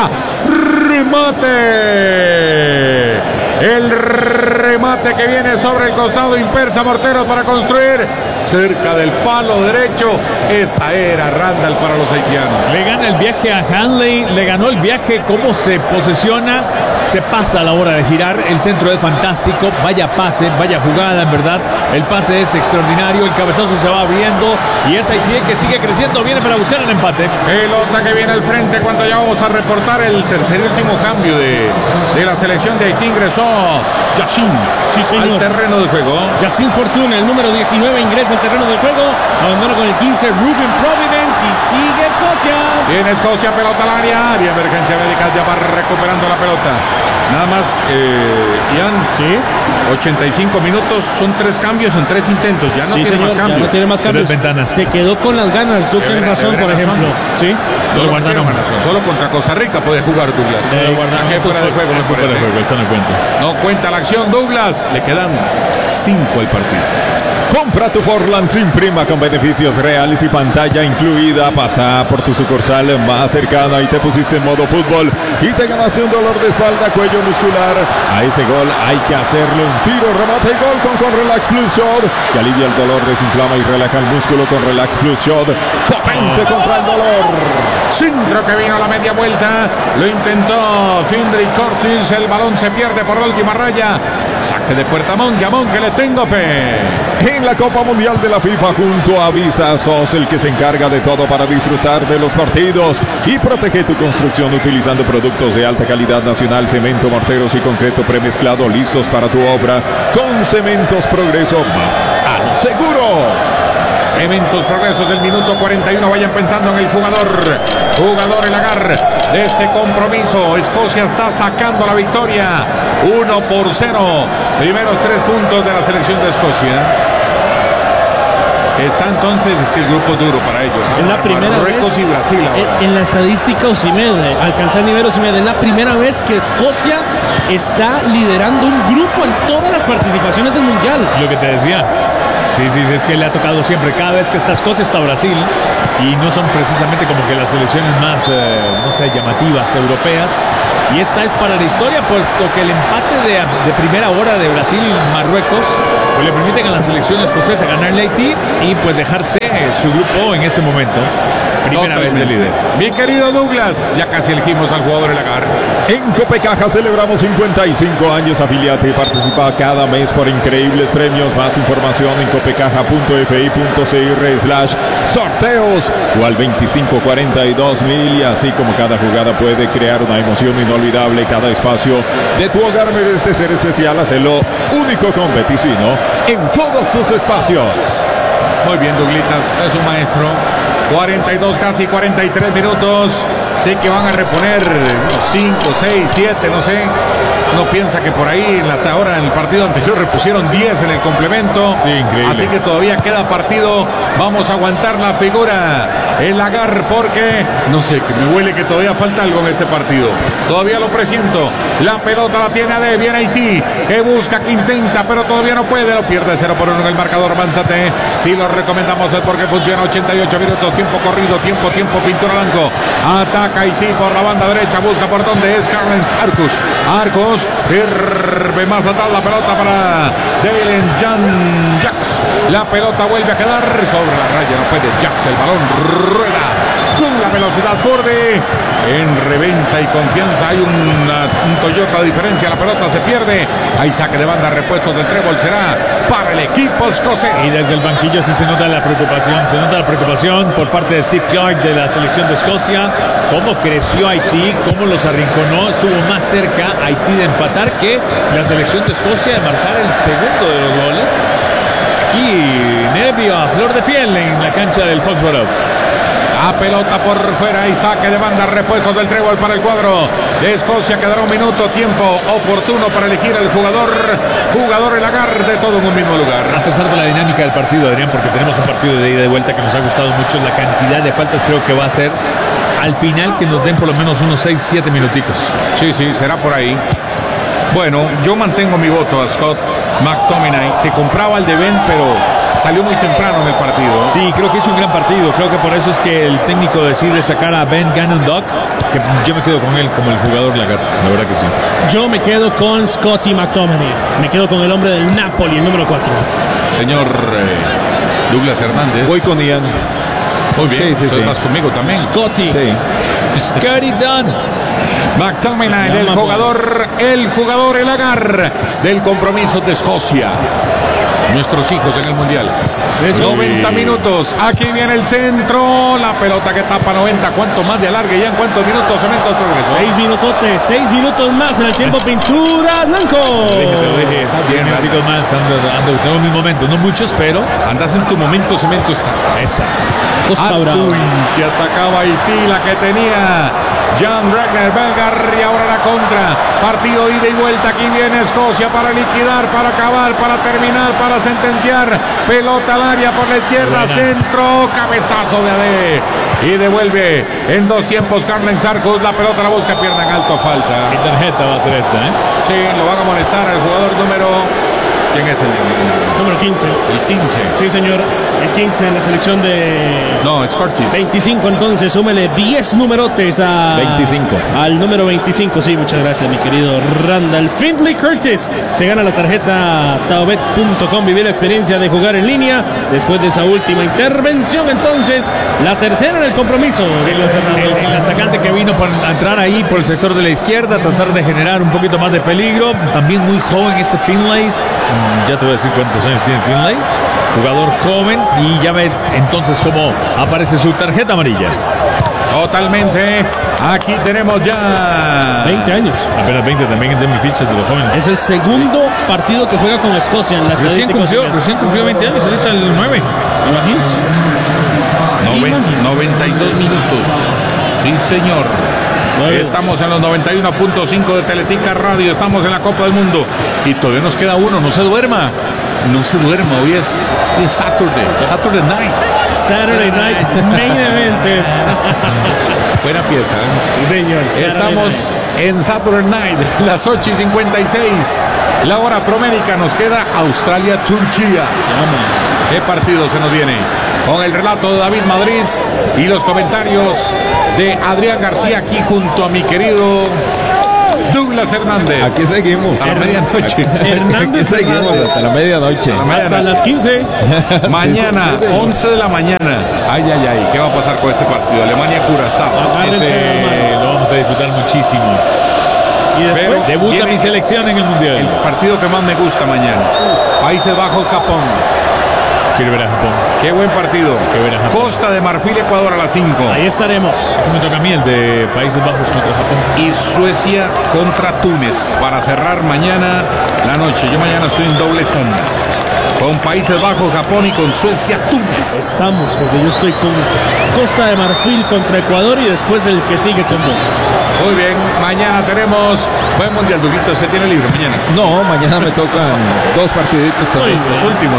Remate. El remate que viene sobre el costado, Impersa Morteros para construir cerca del palo derecho. Esa era Randall para los haitianos. Le gana el viaje a Hanley, le ganó el viaje, cómo se posesiona, se pasa a la hora de girar. El centro es fantástico, vaya pase, vaya jugada, en verdad. El pase es extraordinario, el cabezazo se va abriendo y es Haití que sigue creciendo, viene para buscar el empate. Pelota que viene al frente cuando ya vamos a reportar el tercer y último cambio de la selección de Haití. Ingresó Yacine, sí, señor, al terreno de juego. Yacine Fortuna, el número 19, ingresa al terreno de juego. Abandona con el 15, Ruben Providence, y sigue Escocia. Viene Escocia, pelota al área. Bien, emergencia médica, ya va recuperando la pelota. Nada más, Ian, ¿sí? 85 minutos, son 3 cambios en 3 intentos. Ya no tiene más cambios. Ya no tiene más cambios. Se quedó con las ganas. Tú tienes razón, por ejemplo. Sí. Solo guardaron razón. Solo contra Costa Rica puede jugar Douglas. Aquí fuera de juego, no fuera de juego, eso no cuenta. No cuenta la acción, Douglas. Le quedan 5 al partido. Compra tu Forland sin prima con beneficios reales y pantalla incluida. vida, pasa por tu sucursal más cercana y te pusiste en modo fútbol y te ganaste un dolor de espalda, cuello muscular. A ese gol hay que hacerle un tiro, remate y gol con Relax Plus Shot, que alivia el dolor, desinflama y relaja el músculo con Relax Plus Shot, potente contra el dolor. Centro que vino a la media vuelta, lo intentó Findrick Cortis, el balón se pierde por la última raya, saque de puerta Mongamón, que le tengo fe. En la Copa Mundial de la FIFA junto a Visa sos el que se encarga de todo para disfrutar de los partidos y protege tu construcción utilizando productos de alta calidad nacional, cemento, morteros y concreto premezclado listos para tu obra con Cementos Progreso, más a lo seguro. Cementos Progresos del minuto 41. Vayan pensando en el jugador el agar de este compromiso. Escocia está sacando la victoria 1-0. Primeros 3 puntos de la selección de Escocia. Está entonces, es que el grupo es duro para ellos. En la primera Marruecos vez, y Brasil ahora. en la estadística Osimhen, alcanza el nivel Osimhen. Es la primera vez que Escocia está liderando un grupo en todas las participaciones del Mundial. Lo que te decía. Sí, es que le ha tocado siempre. Cada vez que está Escocia está Brasil. Y no son precisamente como que las selecciones más, no sé, llamativas europeas. Y esta es para la historia, puesto que el empate de primera hora de Brasil y Marruecos pues le permiten a la selección escocesa ganarle a Haití y pues dejarse su grupo en este momento. Primera vez de líder. Mi querido Douglas, ya casi elegimos al jugador el agar. En Copecaja celebramos 55 años. Afíliate y participa cada mes por increíbles premios. Más información en copecaja.fi.cr/sorteos o al 2542.000. Y así como cada jugada puede crear una emoción inolvidable, cada espacio de tu hogar merece ser especial. Hazlo único con Beticino en todos tus espacios. Muy bien, Douglitas, es un maestro. 42, casi 43 minutos. Sé que van a reponer 5, 6, 7, no sé. Uno piensa que por ahí ahora en el partido anterior repusieron 10 en el complemento. Sí, increíble. Así que todavía queda partido. Vamos a aguantar la figura, el agar, porque no sé, que me huele que todavía falta algo en este partido. Todavía lo presiento. La pelota la tiene Ade, viene Haití, que busca, que intenta, pero todavía no puede. Lo pierde 0-1 en el marcador. Manzate. Si lo recomendamos es porque funciona. 88 minutos, tiempo corrido, tiempo, pintura blanco. Ataca Haití por la banda derecha, busca por dónde es Carlens Arcos. Sirve más atrás la pelota para Dalen Jan Jax. La pelota vuelve a quedar sobre la raya, no puede Jax, el balón rueda con la velocidad borde. En reventa y confianza hay un Toyota de diferencia, la pelota se pierde. Hay saque de banda, repuestos del trébol, será para el equipo escocés. Y desde el banquillo sí se nota la preocupación, por parte de Steve Clark de la selección de Escocia. Cómo creció Haití, cómo los arrinconó, estuvo más cerca Haití de empatar que la selección de Escocia de marcar el segundo de los goles. Aquí nervio a flor de piel en la cancha del Foxborough. A pelota por fuera y saque de banda, repuestos del trébol para el cuadro de Escocia. Quedará un minuto, tiempo oportuno para elegir al jugador el agar, de todo en un mismo lugar. A pesar de la dinámica del partido, Adrián, porque tenemos un partido de ida y vuelta que nos ha gustado mucho, la cantidad de faltas creo que va a ser al final que nos den por lo menos unos 6-7 minuticos. Sí, será por ahí. Bueno, yo mantengo mi voto a Scott McTominay. Te compraba el de Ben, pero salió muy temprano en el partido. Sí, creo que es un gran partido. Creo que por eso es que el técnico decide sacar a Ben Gannon-Dock, que yo me quedo con él como el jugador lagar, la verdad que sí. Yo me quedo con Scotty McTominay. Me quedo con el hombre del Napoli, el número 4. Señor Douglas Hernández. Voy con Ian. Muy bien, sí. vas conmigo también. Scotty. Sí. Scotty Dunn. McTominay, el jugador, el agar del compromiso de Escocia. Nuestros hijos en el Mundial. 90 minutos. Aquí viene el centro. La pelota que tapa 90. ¿Cuánto más de alargue ya? ¿En cuántos minutos? Cementos Progreso. 6 minutotes. 6 minutos más en el tiempo. Pintura blanco. Te lo dije. 100 minutos más. Ando, tengo mis momentos. No muchos, pero. Andas en tu momento, Cementos. Esa. Que atacaba Haití, la que tenía Jan Regner, Belgar, y ahora la contra. Partido ida y vuelta. Aquí viene Escocia para liquidar, para acabar, para terminar, para sentenciar. Pelota al área por la izquierda. Buena. Centro, cabezazo de Ade. Y devuelve en 2 tiempos Carlens Arcos. La pelota la busca, pierna en alto, falta. Mi tarjeta va a ser esta, Sí, lo van a molestar al jugador número ¿Quién es el Número 15. El 15. Sí, señor. El 15 en la selección de... No, es Curtis. 25, entonces súmele 10 numerotes a... 25. Al número 25, sí, muchas gracias, mi querido Randall Findlay Curtis. Se gana la tarjeta taobet.com, vivir la experiencia de jugar en línea. Después de esa última intervención, entonces, la tercera en el compromiso. El atacante que vino para entrar ahí por el sector de la izquierda, tratar de generar un poquito más de peligro. También muy joven este Findlay. Ya te voy a decir cuántos años tiene Findlay. Jugador joven, y ya ve entonces cómo aparece su tarjeta amarilla. Totalmente. Aquí tenemos ya 20 años. Apenas 20 también de mis fichas de los jóvenes. Es el segundo partido que juega con Escocia en la Recién cumplió 20 años, ahorita el 9. Imagínense. 92 minutos. Sí, señor. Estamos en los 91.5 de Teletica Radio. Estamos en la Copa del Mundo. Y todavía nos queda uno. No se duerma. No se duerma. Hoy es Saturday Night. Saturday Night Main Event. Buena pieza, ¿eh? Sí, señor. Estamos en Saturday Night, las 8:56. La hora promédica. Nos queda Australia-Turquía. ¿Qué partido se nos viene? Con el relato de David Madrid y los comentarios de Adrián García, aquí junto a mi querido Douglas Hernández. Aquí seguimos. A la medianoche. Aquí seguimos hasta la medianoche. Hasta las 15. Mañana, 11 de la mañana. Ay, ¿qué va a pasar con este partido? Alemania-Curazao. Lo vamos a disfrutar muchísimo. Y después debuta mi selección en el Mundial. El partido que más me gusta mañana. Países Bajos-Japón. Quiero ver a Japón. Qué buen partido. Costa de Marfil, Ecuador a las 5. Ahí estaremos. Ese me toca a mí, el de Países Bajos contra Japón. Y Suecia contra Túnez para cerrar mañana la noche. Yo mañana estoy en doble tanda. Con Países Bajos, Japón y con Suecia, Túnez. Estamos, porque yo estoy con Costa de Marfil contra Ecuador y después el que sigue con vos. Muy bien, mañana tenemos buen Mundial. Duguito, ¿se tiene libre mañana? No, mañana me tocan dos partiditos. Los últimos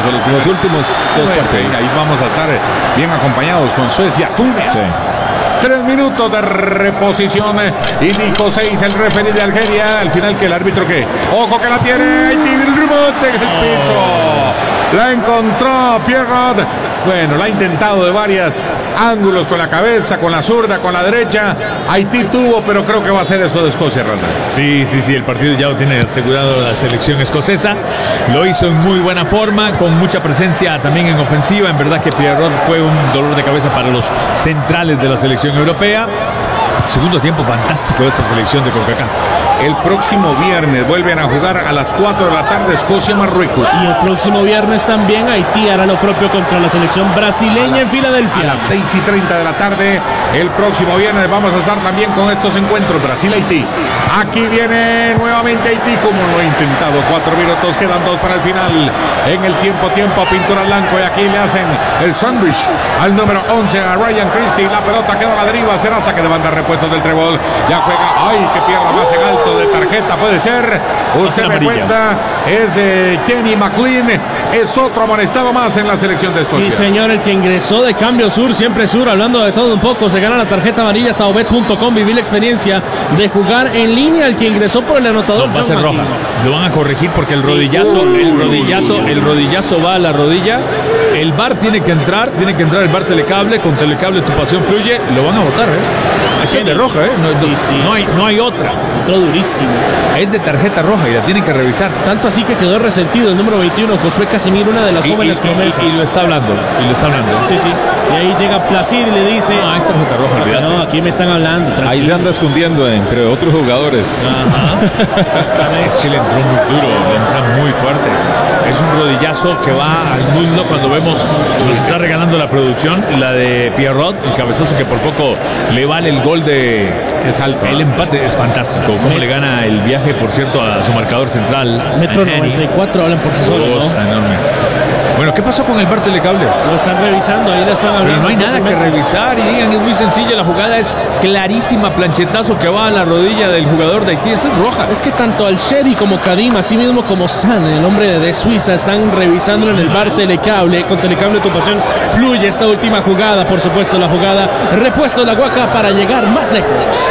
dos partidos. Ahí vamos a estar bien acompañados con Suecia, Túnez. Sí. 3 minutos de reposición. Y dijo 6 el referee de Algeria. Al final, que el árbitro, ¿qué? Ojo que la tiene. Y tira el rebote en el piso. La encontró Pierrot. Bueno, la ha intentado de varios ángulos, con la cabeza, con la zurda, con la derecha. Haití tuvo, pero creo que va a ser eso de Escocia, Randa. Sí, el partido ya lo tiene asegurado la selección escocesa. Lo hizo en muy buena forma, con mucha presencia también en ofensiva. En verdad que Pierrot fue un dolor de cabeza para los centrales de la selección europea. Segundo tiempo fantástico de esta selección de CONCACAF. El próximo viernes vuelven a jugar a las 4 de la tarde Escocia-Marruecos. Y el próximo viernes también Haití hará lo propio contra la selección brasileña en Filadelfia. A las 6:30 de la tarde el próximo viernes vamos a estar también con estos encuentros Brasil-Haití. Aquí viene nuevamente Haití, como lo he intentado. 4 minutos, quedan 2 para el final. En el tiempo, pintura blanco, y aquí le hacen el sandwich al número 11 a Ryan Christie. La pelota queda a la deriva, será saque de banda, repuestos del Trebol. Ya juega, ay, que pierda más en alto de tarjeta, puede ser. Usted me cuenta, es Kenny McLean, es otro amonestado más en la selección de Escocia. Sí, señor, el que ingresó de Cambio Sur, siempre Sur, hablando de todo un poco. Se gana la tarjeta amarilla, taobet.com, vivir la experiencia de jugar en línea. El que ingresó por el anotador, no, va a ser roja. Lo van a corregir porque el rodillazo va a la rodilla. El VAR tiene que entrar el VAR Telecable. Con Telecable tu pasión fluye. Lo van a votar, Es de roja, No hay otra. Entró durísimo. Es de tarjeta roja y la tienen que revisar. Tanto así que quedó resentido el número 21, Josué Casimiro, una de las jóvenes promesas. Y lo está hablando. Sí. Y ahí llega Placid y le dice: no, es tarjeta roja, olvídate. No, aquí me están hablando. Tranquilo. Ahí se anda escondiendo entre otros jugadores. Ajá. Es que le entró muy duro, le entra muy fuerte. Es un rodillazo que va al mundo. Cuando vemos, nos está regalando la producción, la de Pierrot, el cabezazo que por poco le vale el gol de salto. El empate es fantástico. Cómo le gana el viaje, por cierto, a su marcador central. 1.94 hablan por sí solos, ¿no? Enorme. Bueno, ¿qué pasó con el VAR Telecable? Lo están revisando, ahí lo están hablando. Pero no hay nada que revisar, y digan, es muy sencilla, la jugada es clarísima, planchetazo que va a la rodilla del jugador de Haití, es roja. Es que tanto Al-Sheri como Kadim, así mismo como San, el hombre de Suiza, están revisando en el VAR Telecable. Con Telecable tu pasión fluye esta última jugada, por supuesto, la jugada repuesto de la Guaca para llegar más lejos.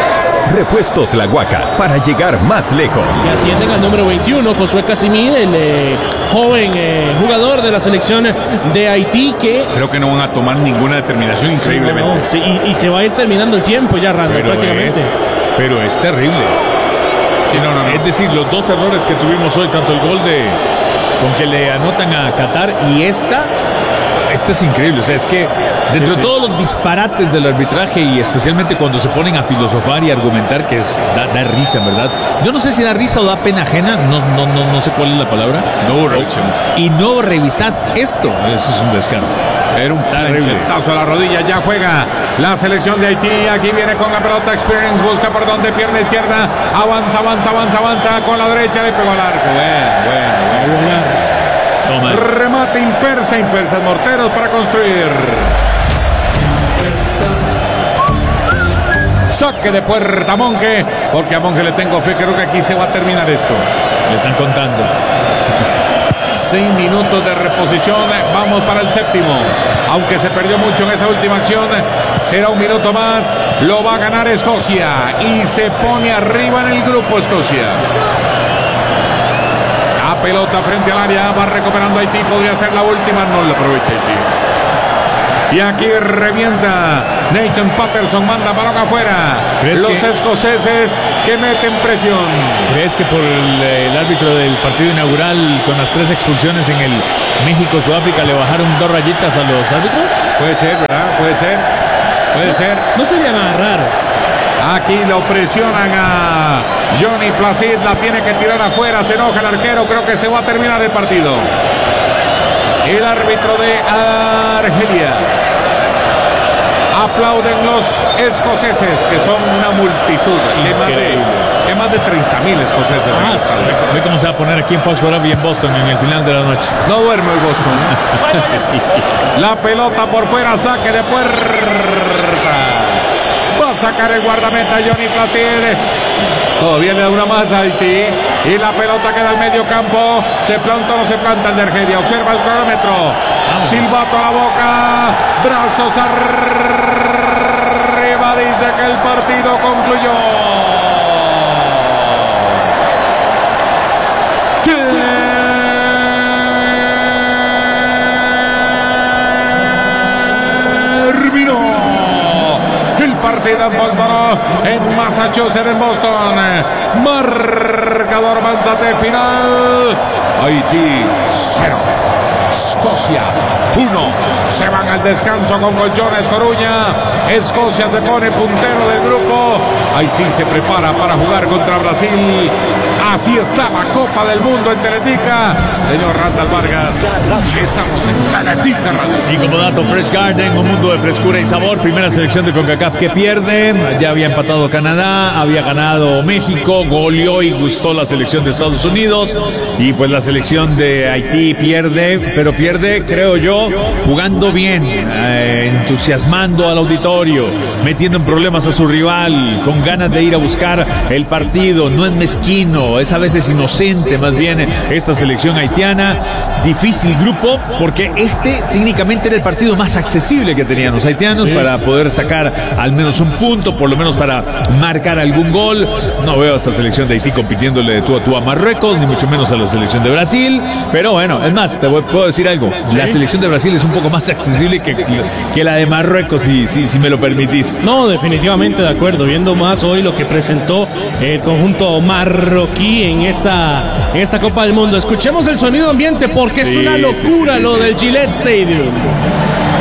Repuestos La Huaca, para llegar más lejos. Y atienden al número 21, Josué Casimir, el joven jugador de la selección de Haití que... Creo que no van a tomar ninguna determinación increíblemente. Sí, y se va a ir terminando el tiempo ya, Randall, prácticamente. Pero es terrible. Sí, no. Es decir, los dos errores que tuvimos hoy, tanto el gol con que le anotan a Qatar y esta es increíble. O sea, es que dentro de todos los disparates del arbitraje y especialmente cuando se ponen a filosofar y argumentar, que da risa, en verdad. Yo no sé si da risa o da pena ajena, no sé cuál es la palabra. No reacción. Y no revisás esto. Eso es un descanso. Era un planchetazo a la rodilla. Ya juega la selección de Haití. Aquí viene con la pelota Experience. Busca por donde, pierna izquierda. Avanza con la derecha. Le pegó al arco. Bueno. Remate impersa, morteros para construir. Saque de puerta a Monje, porque a Monje le tengo fe. Creo que aquí se va a terminar esto. Le están contando 6 minutos de reposición. Vamos para el séptimo. Aunque se perdió mucho en esa última acción, será un minuto más. Lo va a ganar Escocia y se pone arriba en el grupo Escocia. La pelota frente al área, va recuperando Haití, podría ser la última, no la aprovecha Haití. Y aquí revienta Nathan Patterson, manda balón afuera. Los escoceses que meten presión. ¿Crees que por el árbitro del partido inaugural con las 3 expulsiones en el México-Sudáfrica le bajaron 2 rayitas a los árbitros? Puede ser, ¿verdad? Puede ser. No sería nada raro. Aquí lo presionan a Johnny Placid, la tiene que tirar afuera, se enoja el arquero, creo que se va a terminar el partido. El árbitro de Argelia. Aplauden los escoceses, que son una multitud, que más de 30.000 escoceses. Ve cómo se va a poner aquí en Foxborough y en Boston en el final de la noche. No duerme el Boston. La pelota por fuera, saque de puerta. Va a sacar el guardameta Johnny Placid. Todavía le da una más a Haití. Y la pelota queda al medio campo. ¿Se planta o no se planta el de Argelia? Observa el cronómetro. Silbato a la boca. Brazos arriba. Dice que el partido concluyó. Partida en Foxborough, en Massachusetts, en Boston. Marcador avanzate final. Haití 0, Escocia 1. Se van al descanso con colchones Coruña. Escocia se pone puntero del grupo. Haití se prepara para jugar contra Brasil. Así está la Copa del Mundo en Teletica. Señor Randall Vargas, estamos en Teletica Radio. Y como dato, Fresh Garden, un mundo de frescura y sabor. Primera selección de CONCACAF que pierde. Ya había empatado Canadá, había ganado México, goleó y gustó la selección de Estados Unidos. Y pues la selección de Haití pierde, pero pierde, creo yo, jugando bien, entusiasmando al auditorio, metiendo en problemas a su rival, con ganas de ir a buscar el partido. No es mezquino, es a veces inocente más bien esta selección haitiana. Difícil grupo, porque técnicamente era el partido más accesible que tenían los haitianos para poder sacar al menos un punto, por lo menos para marcar algún gol. No veo a esta selección de Haití compitiéndole de tú a tú a Marruecos, ni mucho menos a la selección de Brasil. Pero bueno, es más, puedo decir algo. La selección de Brasil es un poco más accesible que la de Marruecos, si me lo permitís. No, definitivamente de acuerdo. Viendo más hoy lo que presentó el conjunto marroquí en esta Copa del Mundo. Escuchemos el sonido ambiente porque es una locura lo del Gillette Stadium.